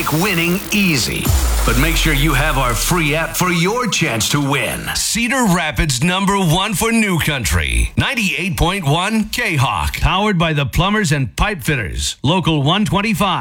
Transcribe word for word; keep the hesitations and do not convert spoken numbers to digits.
make winning easy. But make sure you have our free app for your chance to win. Cedar Rapids number one for New Country. ninety-eight point one K-Hawk. Powered by the Plumbers and Pipe Fitters. Local one twenty-five.